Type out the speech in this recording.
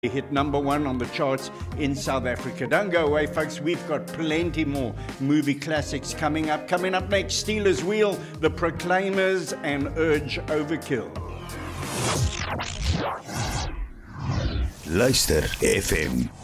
hit #1 on the charts in South Africa. Don't go away, folks. We've got plenty more movie classics coming up. Coming up next, Steelers Wheel, The Proclaimers, and Urge Overkill. Luister FM.